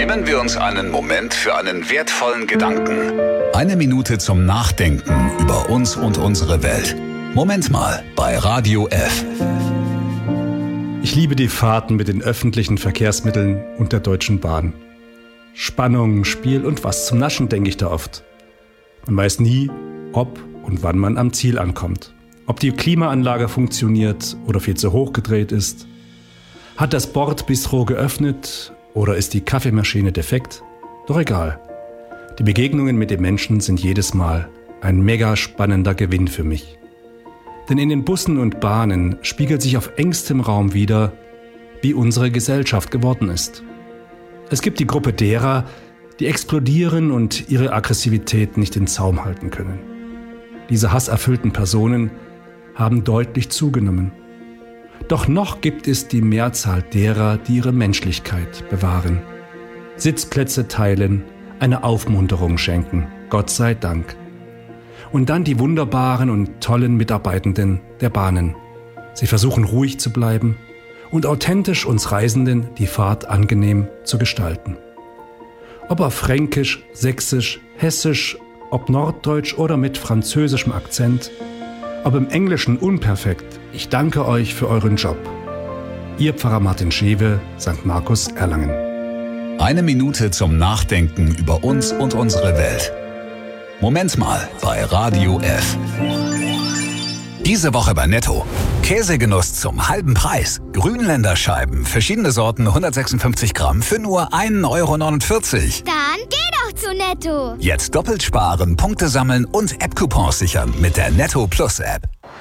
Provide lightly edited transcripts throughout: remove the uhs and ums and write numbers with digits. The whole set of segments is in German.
Nehmen wir uns einen Moment für einen wertvollen Gedanken. Eine Minute zum Nachdenken über uns und unsere Welt. Moment mal bei Radio F. Ich liebe die Fahrten mit den öffentlichen Verkehrsmitteln und der Deutschen Bahn. Spannung, Spiel und was zum Naschen, denke ich da oft. Man weiß nie, ob und wann man am Ziel ankommt. Ob die Klimaanlage funktioniert oder viel zu hoch gedreht ist. Hat das Bordbistro geöffnet oder ist die Kaffeemaschine defekt? Doch egal. Die Begegnungen mit den Menschen sind jedes Mal ein mega spannender Gewinn für mich. Denn in den Bussen und Bahnen spiegelt sich auf engstem Raum wider, wie unsere Gesellschaft geworden ist. Es gibt die Gruppe derer, die explodieren und ihre Aggressivität nicht in Zaum halten können. Diese hasserfüllten Personen haben deutlich zugenommen. Doch noch gibt es die Mehrzahl derer, die ihre Menschlichkeit bewahren. Sitzplätze teilen, eine Aufmunterung schenken, Gott sei Dank. Und dann die wunderbaren und tollen Mitarbeitenden der Bahnen. Sie versuchen ruhig zu bleiben und authentisch uns Reisenden die Fahrt angenehm zu gestalten. Ob auf Fränkisch, Sächsisch, Hessisch, ob Norddeutsch oder mit französischem Akzent, ob im Englischen unperfekt, ich danke euch für euren Job. Ihr Pfarrer Martin Schewe, St. Markus, Erlangen. Eine Minute zum Nachdenken über uns und unsere Welt. Moment mal bei Radio F. Diese Woche bei Netto. Käsegenuss zum halben Preis. Grünländerscheiben, verschiedene Sorten, 156 Gramm für nur 1,49 Euro. Dann geh doch zu Netto. Jetzt doppelt sparen, Punkte sammeln und App-Coupons sichern mit der Netto Plus App.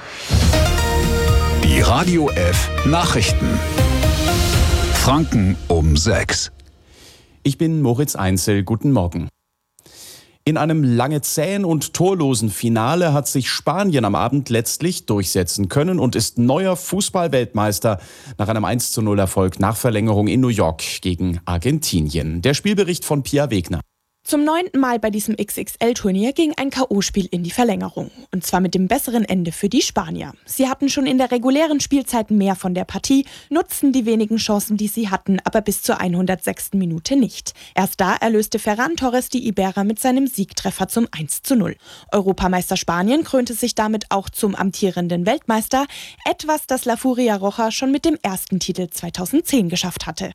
Die Radio F Nachrichten. Franken um 6. Ich bin Moritz Einzel. Guten Morgen. In einem lange zähen und torlosen Finale hat sich Spanien am Abend letztlich durchsetzen können und ist neuer Fußball-Weltmeister nach einem 1:0 Erfolg nach Verlängerung in New York gegen Argentinien. Der Spielbericht von Pia Wegner. Zum 9. Mal bei diesem XXL-Turnier ging ein K.O.-Spiel in die Verlängerung. Und zwar mit dem besseren Ende für die Spanier. Sie hatten schon in der regulären Spielzeit mehr von der Partie, nutzten die wenigen Chancen, die sie hatten, aber bis zur 106. Minute nicht. Erst da erlöste Ferran Torres die Iberer mit seinem Siegtreffer zum 1:0. Europameister Spanien krönte sich damit auch zum amtierenden Weltmeister, etwas, das La Furia Roja schon mit dem ersten Titel 2010 geschafft hatte.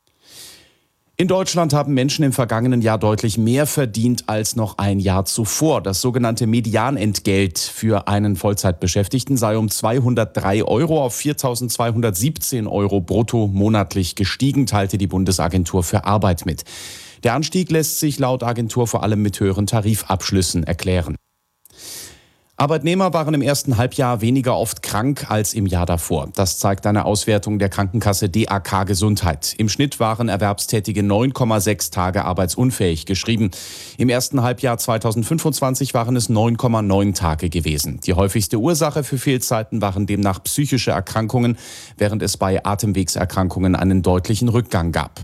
In Deutschland haben Menschen im vergangenen Jahr deutlich mehr verdient als noch ein Jahr zuvor. Das sogenannte Medianentgelt für einen Vollzeitbeschäftigten sei um 203 Euro auf 4.217 Euro brutto monatlich gestiegen, teilte die Bundesagentur für Arbeit mit. Der Anstieg lässt sich laut Agentur vor allem mit höheren Tarifabschlüssen erklären. Arbeitnehmer waren im ersten Halbjahr weniger oft krank als im Jahr davor. Das zeigt eine Auswertung der Krankenkasse DAK Gesundheit. Im Schnitt waren Erwerbstätige 9,6 Tage arbeitsunfähig geschrieben. Im ersten Halbjahr 2025 waren es 9,9 Tage gewesen. Die häufigste Ursache für Fehlzeiten waren demnach psychische Erkrankungen, während es bei Atemwegserkrankungen einen deutlichen Rückgang gab.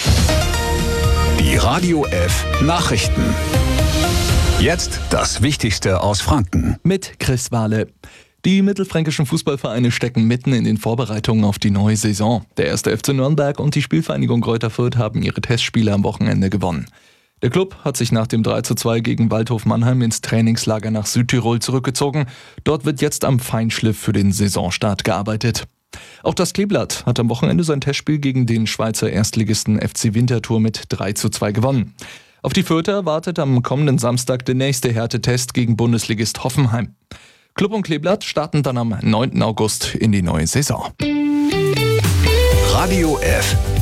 Die Radio F Nachrichten. Jetzt das Wichtigste aus Franken. Mit Chris Wahle. Die mittelfränkischen Fußballvereine stecken mitten in den Vorbereitungen auf die neue Saison. Der 1. FC Nürnberg und die Spielvereinigung Greuther Fürth haben ihre Testspiele am Wochenende gewonnen. Der Club hat sich nach dem 3:2 gegen Waldhof Mannheim ins Trainingslager nach Südtirol zurückgezogen. Dort wird jetzt am Feinschliff für den Saisonstart gearbeitet. Auch das Kleeblatt hat am Wochenende sein Testspiel gegen den Schweizer Erstligisten FC Winterthur mit 3:2 gewonnen. Auf die Fürther wartet am kommenden Samstag der nächste Härtetest gegen Bundesligist Hoffenheim. Club und Kleeblatt starten dann am 9. August in die neue Saison. Radio F